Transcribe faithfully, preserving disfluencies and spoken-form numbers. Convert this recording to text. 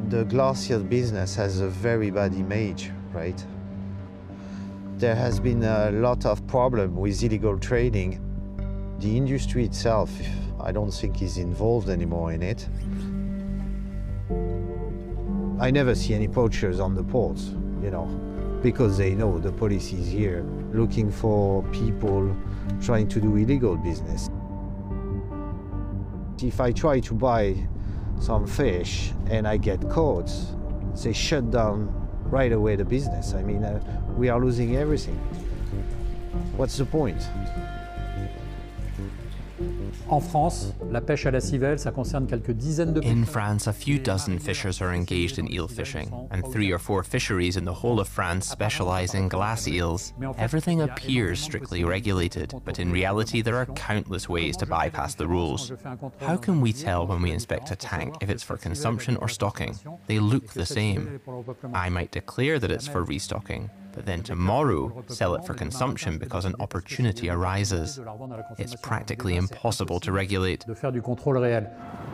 The glacier business has a very bad image, right? There has been a lot of problem with illegal trading. The industry itself, I don't think is involved anymore in it. I never see any poachers on the ports, you know, because they know the police is here looking for people trying to do illegal business. If I try to buy some fish and I get caught, they shut down right away the business. I mean, uh, we are losing everything. What's the point? En France, la pêche à la civelle, ça concerne quelques dizaines de In France, a few dozen fishers are engaged in eel fishing, and three or four fisheries in the whole of France specialize in glass eels. Everything appears strictly regulated, but in reality there are countless ways to bypass the rules. How can we tell when we inspect a tank if it's for consumption or stocking? They look the same. I might declare that it's for restocking, but then tomorrow sell it for consumption because an opportunity arises. It's practically impossible to regulate. De faire du contrôle réel.